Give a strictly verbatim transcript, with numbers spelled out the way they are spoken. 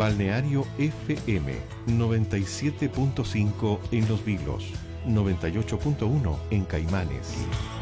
Balneario F M noventa y siete punto cinco en Los Vilos, noventa y ocho punto uno en Caimanes.